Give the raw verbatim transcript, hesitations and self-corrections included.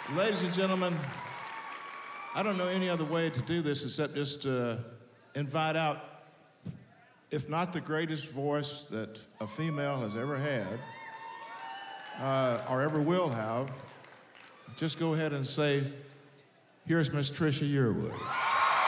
Ladies and gentlemen, I don't know any other way to do this except just uh, invite out, if not the greatest voice that a female has ever had, uh, or ever will have, just go ahead and say, here's Miss Trisha Yearwood.